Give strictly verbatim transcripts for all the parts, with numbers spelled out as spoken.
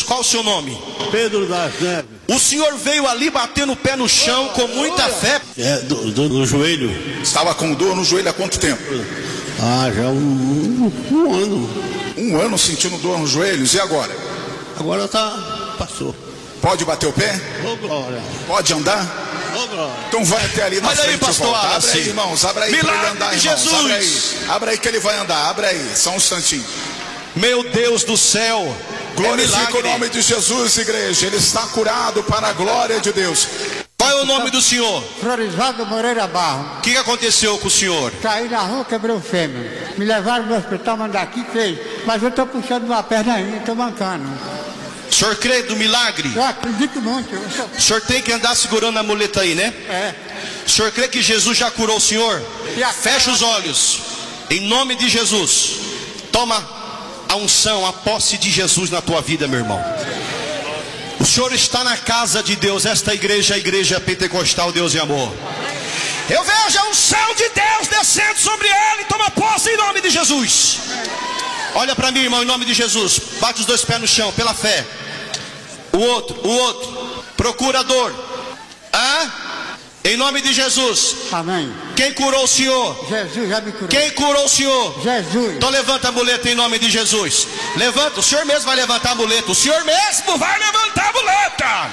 qual o seu nome? Pedro das Neves. O senhor veio ali bater no pé no chão com muita fé? É, do, do, do joelho. Estava com dor no joelho há quanto tempo? Ah, já um, um, um ano. Um ano sentindo dor nos joelhos, e agora? Agora tá, passou. Pode bater o pé? Ô, glória. Pode andar? Ô, glória. Então vai até ali na Olha aí, frente e pastor volta. Abre Wallace. aí, irmãos, abre aí para ele Milagre andar, de irmãos. Jesus. Abre aí, abre aí que ele vai andar, abre aí, só um instantinho. Meu Deus do céu, Glorifica é o nome de Jesus, igreja. Ele está curado para a glória de Deus. Qual é o nome do senhor? Florisvaldo Moreira Barro. O que aconteceu com o senhor? Caí na rua, quebrei o fêmur. Me levaram no hospital, mandaram aqui, fez. Mas eu estou puxando uma perna ainda, estou mancando. O senhor crê do milagre? Eu acredito muito. Eu sou... O senhor tem que andar segurando a muleta aí, né? É. O senhor crê que Jesus já curou o senhor? Já. Fecha os olhos. Em nome de Jesus. Toma a unção, a posse de Jesus na tua vida, meu irmão. O senhor está na casa de Deus. Esta igreja é a igreja pentecostal Deus e Amor. Eu vejo a unção de Deus descendo sobre ele. Toma posse em nome de Jesus. Olha para mim, irmão, em nome de Jesus. Bate os dois pés no chão, pela fé. O outro, o outro. Procurador. Ah? Em nome de Jesus. Amém. Quem curou o senhor? Jesus já me curou. Quem curou o senhor? Jesus. Então levanta a muleta em nome de Jesus. Levanta, o senhor mesmo vai levantar a muleta. O senhor mesmo vai levantar a muleta.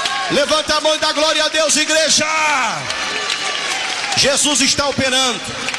Levanta a mão e dá glória a Deus, igreja. Jesus está operando.